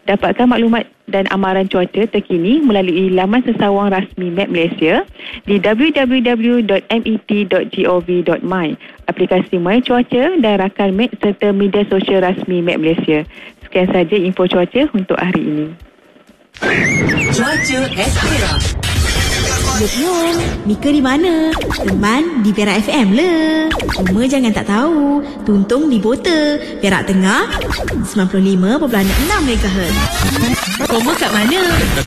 Dapatkan maklumat dan amaran cuaca terkini melalui laman sesawang rasmi Met Malaysia di www.met.gov.my, aplikasi My Cuaca dan rakan Met serta media sosial rasmi Met Malaysia. Sekian saja info cuaca untuk hari ini. Cuaca Espera. Yuk, Mika di mana? Teman di Perak FM le. Cuma jangan tak tahu, Tuntung di Bota, Perak Tengah 95.6 MHz. Koma kat mana?